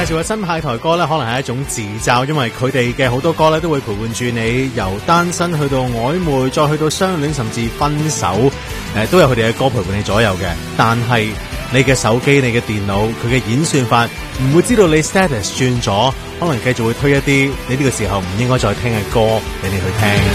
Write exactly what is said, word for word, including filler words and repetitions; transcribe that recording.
紹嘅新派台歌咧，可能係一種自嘲，因為佢哋嘅好多歌咧都會陪伴住你，由單身去到曖昧，再去到相戀，甚至分手，誒、呃、都有佢哋嘅歌陪伴你左右嘅。但係你嘅手機、你嘅電腦，佢嘅演算法唔會知道你 status 轉咗，可能繼續會推一啲你呢個時候唔應該再聽嘅歌俾你去聽。